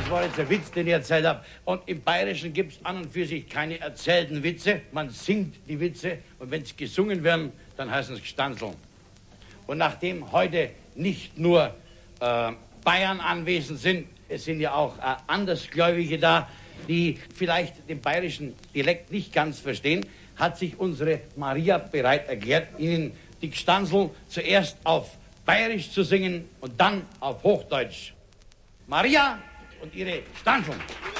Das war jetzt der Witz, den ich erzählt habe. Und im Bayerischen gibt es an und für sich keine erzählten Witze. Man singt die Witze und wenn sie gesungen werden, dann heißen es Gstanzeln. Und nachdem heute nicht nur Bayern anwesend sind, es sind ja auch Andersgläubige da, die vielleicht den bayerischen Dialekt nicht ganz verstehen, hat sich unsere Maria bereit erklärt, Ihnen die Gstanzeln zuerst auf Bayerisch zu singen und dann auf Hochdeutsch. Maria und ihre Gstanzeln.